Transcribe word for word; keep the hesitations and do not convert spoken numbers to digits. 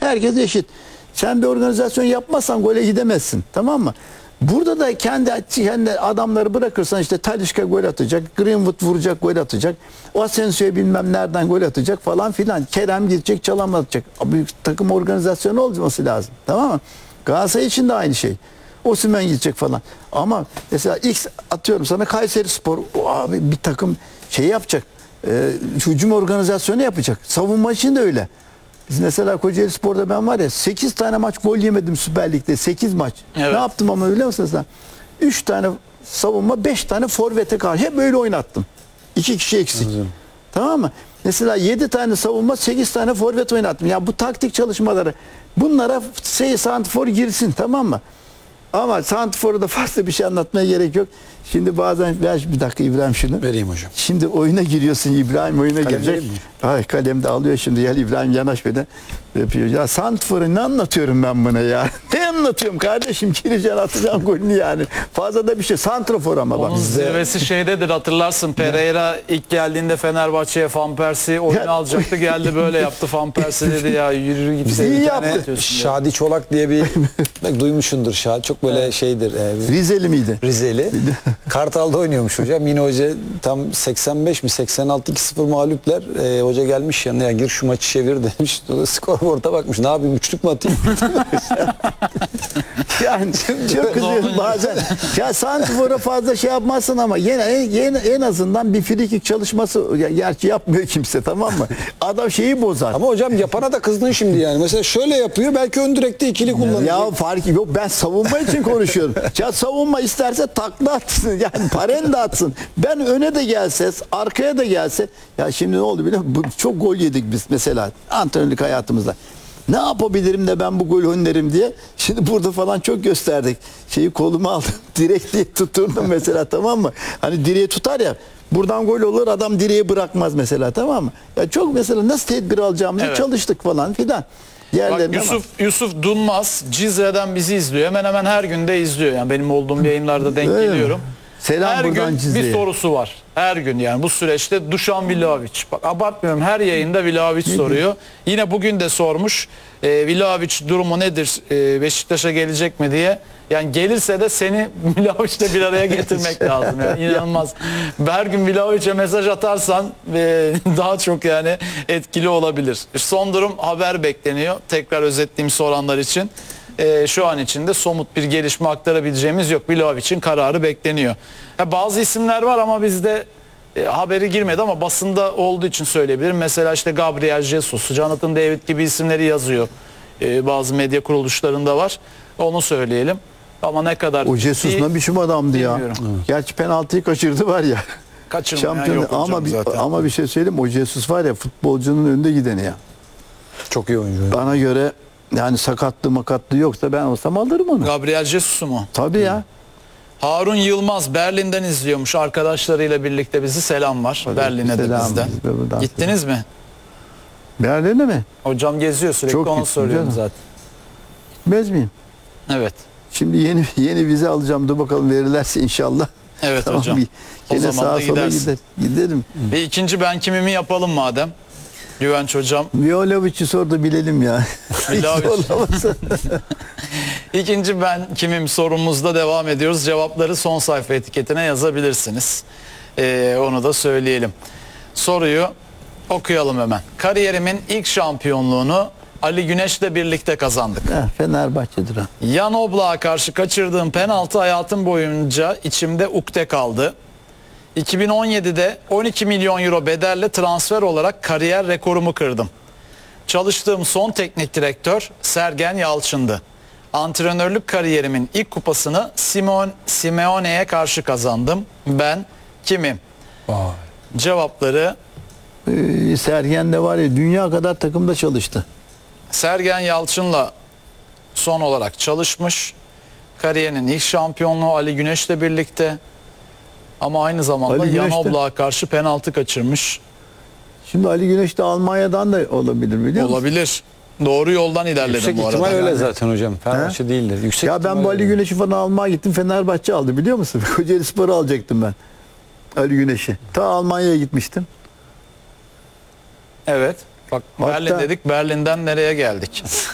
Herkes eşit. Sen bir organizasyon yapmazsan gole gidemezsin. Tamam mı? Burada da kendi, kendi adamları bırakırsan işte Talisca gol atacak, Greenwood vuracak, gol atacak. O Asensio'ya bilmem nereden gol atacak falan filan. Kerem gidecek, Çalım atacak. Büyük takım organizasyonu olması lazım. Tamam mı? Galatasaray için de aynı şey. Osimhen gidecek falan. Ama mesela X atıyorum sana Kayserispor o abi bir takım şey yapacak. E, hücum organizasyonu yapacak. Savunma için de öyle. Biz mesela Kocaeli Spor'da ben var ya sekiz tane maç gol yemedim Süper Lig'de. sekiz maç. Evet. Ne yaptım ama biliyor musun sen? üç tane savunma, beş tane forvete karşı hep böyle oynattım. iki kişi eksik. Hı-hı. Tamam mı? Mesela yedi tane savunma, sekiz tane forvet oynattım. Ya bu taktik çalışmaları bunlara şey, santrfor girsin, tamam mı? Ama santrforu da fazla bir şey anlatmaya gerek yok. Şimdi bazen ver bir dakika İbrahim şunu. Vereyim hocam. Şimdi oyuna giriyorsun, İbrahim oyuna Kalem girecek. Ay kalem de alıyor şimdi. Gel İbrahim yanaş beni. Yapıyor. Ya santrforu ne anlatıyorum ben buna ya? Ne anlatıyorum kardeşim? Gireceksin atacaksın golünü yani. Fazla da bir şey. Santrfor ama bak. Onun zirvesi şeydedir, hatırlarsın. Pereira ilk geldiğinde Fenerbahçe'ye Van Persie oyunu alacaktı. Geldi böyle yaptı. Van Persie dedi ya yürü git. İyi yaptı. Şadi Çolak diye bir bak duymuşsundur Şadi. Çok böyle evet. şeydir. E, Rizeli miydi? Rizeli. Kartal'da oynuyormuş hocam. Yine hoca tam seksen beş mi seksen altı iki sıfır mağlupler. E, hoca gelmiş yanına ya gir şu maçı çevir demiş. Skorboard'a bakmış. Ne yapayım? Üçlük mü atayım? Yani çok kızıyorum bazen. Ya santrfora fazla şey yapmazsın ama yine en, en azından bir frikik çalışması gerçi yapmıyor kimse, tamam mı? Adam şeyi bozar. Ama hocam yapana da kızdın şimdi yani. Mesela şöyle yapıyor. Belki ön direkte ikili kullanıyor. Ya fark yok. Ben savunma için konuşuyorum. Ya savunma isterse takla atsın. Yani paren de atsın. Ben öne de gelse, arkaya da gelse. Ya şimdi ne oldu biliyor musun? Çok gol yedik biz mesela antrenörlük hayatımızda. Ne yapabilirim de ben bu gol önlerim diye. Şimdi burada falan çok gösterdik. Şeyi koluma aldım. Direkt diye tuturdum mesela, tamam mı? Hani direği tutar ya. Buradan gol olur, adam direği bırakmaz mesela, tamam mı? Ya çok mesela nasıl tedbir alacağımızı evet. çalıştık falan filan. Bak, Yusuf ama. Yusuf Dunmaz Cizre'den bizi izliyor. Hemen hemen her günde izliyor. Yani benim olduğum yayınlarda denk Öyle geliyorum. Mi? Selam her gün Cizre'ye. Bir sorusu var. Her gün yani bu süreçte Dušan Vlahović. Bak abartmıyorum, her yayında Vlahović soruyor. Yine bugün de sormuş. E, Vlahović durumu nedir? E, Beşiktaş'a gelecek mi diye. Yani gelirse de seni Vlahović'le bir araya getirmek lazım. Yani inanılmaz. Her gün Vlahović'e mesaj atarsan e, daha çok yani etkili olabilir. Son durum haber bekleniyor. Tekrar özetleyeyim soranlar için. Ee, şu an içinde somut bir gelişme aktarabileceğimiz yok. Vlahović'in kararı bekleniyor. Ya bazı isimler var ama bizde e, haberi girmedi ama basında olduğu için söyleyebilirim. Mesela işte Gabriel Jesus, Jonathan David gibi isimleri yazıyor. E, bazı medya kuruluşlarında var. Onu söyleyelim. Ama ne kadar... O Jesus ne biçim adamdı ya. Evet. Gerçi penaltıyı kaçırdı var ya. Kaçırmayan yok ama bir, zaten. Ama bir şey söyleyeyim, o Jesus var ya futbolcunun önünde gideni ya. Çok iyi oyuncu. Bana göre yani sakatlığı makatlığı yoksa ben olsam alırım onu. Gabriel Jesus'u mu? Tabii ya. Harun Yılmaz Berlin'den izliyormuş. Arkadaşlarıyla birlikte bizi selam var. Tabii, Berlin'e de bizden. Gittiniz mi? Berlin'e mi? Hocam geziyor sürekli, çok onu söylüyorum zaten. Gitmez miyim? Evet. Şimdi yeni yeni vize alacağım. Dur bakalım verirlerse inşallah. Evet tamam, hocam. Yine sağa sola gider, giderim. Bir ikinci ben kimimi yapalım madem. Güvenç hocam. Vlahović'i sor da bilelim ya. İkinci ben kimim sorumuzda devam ediyoruz. Cevapları son sayfa etiketine yazabilirsiniz. Ee, onu da söyleyelim. Soruyu okuyalım hemen. Kariyerimin ilk şampiyonluğunu Ali Güneş'le birlikte kazandık. Heh, Fenerbahçe'dir ha. Jan Oblak'a karşı kaçırdığım penaltı hayatım boyunca içimde ukde kaldı. iki bin on yedide on iki milyon euro bedelle transfer olarak kariyer rekorumu kırdım. Çalıştığım son teknik direktör Sergen Yalçın'dı. Antrenörlük kariyerimin ilk kupasını Simon, Simeone'ye karşı kazandım. Ben kimim? Vay. Cevapları... Ee, Sergen de var ya, dünya kadar takımda çalıştı. Sergen Yalçın'la son olarak çalışmış. Kariyerinin ilk şampiyonluğu Ali Güneş'le birlikte. Ama aynı zamanda Jan Oblak'a karşı penaltı kaçırmış. Şimdi Ali Güneş de Almanya'dan da olabilir, biliyor musun? Olabilir. Doğru yoldan ilerledim Yüksek bu arada. Yüksek ihtimal öyle zaten hocam. Fenerbahçe değildir. Yüksek ya ben bu Ali Güneş'i falan almaya gittim. Fenerbahçe aldı, biliyor musun? Kocaeli Spor'u alacaktım ben. Ali Güneş'i. Ta Almanya'ya gitmiştim. Evet. Bak Hatta, Berlin dedik. Berlin'den nereye geldik?